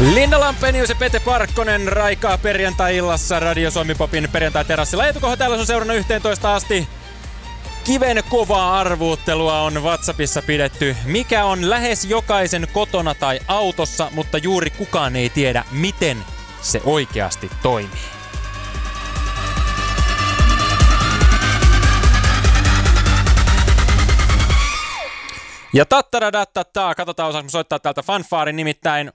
Linna Lampenius ja Pete Parkkonen raikaa perjantai-illassa Radio Suomi Popin perjantai-terassilla. Eetu Koho täällä on seurannut 11 asti. Kiven kovaa arvuuttelua on WhatsAppissa pidetty. Mikä on lähes jokaisen kotona tai autossa, mutta juuri kukaan ei tiedä, miten se oikeasti toimii. Ja tattaradattattaa, katsotaan osaanko soittaa täältä fanfaarin nimittäin.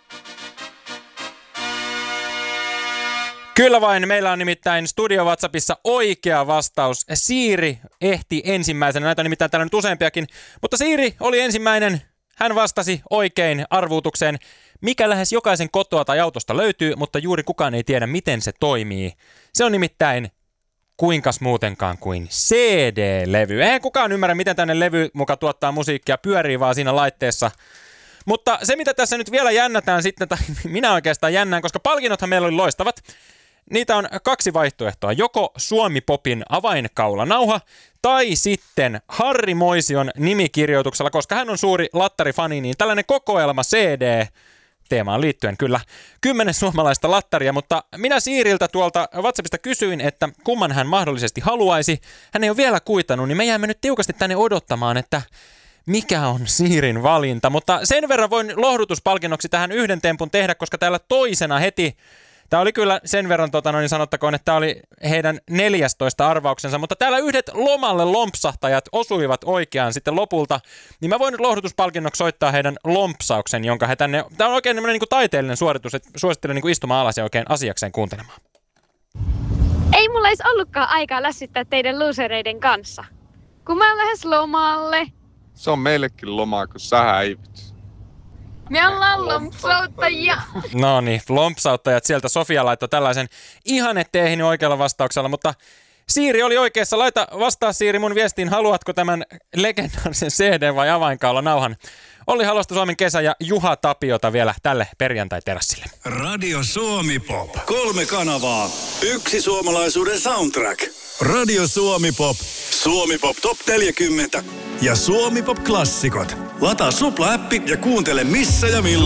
Kyllä vain, meillä on nimittäin Studio WhatsAppissa oikea vastaus. Siiri ehti ensimmäisenä, näitä on nimittäin täällä nyt useampiakin, mutta Siiri oli ensimmäinen. Hän vastasi oikein arvuutukseen, mikä lähes jokaisen kotoa tai autosta löytyy, mutta juuri kukaan ei tiedä, miten se toimii. Se on nimittäin kuinkas muutenkaan kuin CD-levy. Eihän kukaan ymmärrä, miten tänne levy muka tuottaa musiikkia, pyörii vaan siinä laitteessa. Mutta se, mitä tässä nyt vielä jännätään sitten, tai minä oikeastaan jännään, koska palkinnothan meillä oli loistavat. Niitä on 2 vaihtoehtoa. Joko Suomi Popin avainkaulanauha tai sitten Harri Moision nimikirjoituksella, koska hän on suuri lattarifani, niin tällainen kokoelma CD teemaan liittyen kyllä 10 suomalaista lattaria, mutta minä Siiriltä tuolta WhatsAppista kysyin, että kumman hän mahdollisesti haluaisi. Hän ei ole vielä kuitannut, niin me jäämme nyt tiukasti tänne odottamaan, että mikä on Siirin valinta, mutta sen verran voin lohdutuspalkinnoksi tähän yhden tempun tehdä, koska täällä toisena heti, tämä oli kyllä sen verran sanottakoon, että tämä oli heidän 14 arvauksensa, mutta täällä yhdet lomalle lompsahtajat osuivat oikeaan sitten lopulta, niin mä voin nyt lohdutuspalkinnoksi soittaa heidän lompsauksen, jonka he tänne, tämä on oikein niin kuin taiteellinen suoritus, että suosittelen niin kuin istumaan alas ja oikein asiakseen kuuntelemaan. Ei mulla edes ollutkaan aikaa lässyttää teidän luusereiden kanssa, kun mä lähes lomalle. Se on meillekin lomaa, kun sä häivyt. Me ollaan lompsauttajia. No niin, lompsauttajat sieltä. Sofia laittoi tällaisen ihanetteehin oikealla vastauksella, mutta Siiri oli oikeassa. Vastaa Siiri mun viestiin, haluatko tämän legendaarisen CD vai avainkaulanauhan? Olli Halosta Suomen kesä ja Juha Tapiota vielä tälle perjantai-terassille. Radio Suomi Pop. 3 kanavaa. 1 suomalaisuuden soundtrack. Radio Suomi Pop. Suomi Pop Top 40. Ja Suomi Pop Klassikot. Lataa Supla-appi ja kuuntele missä ja milloin.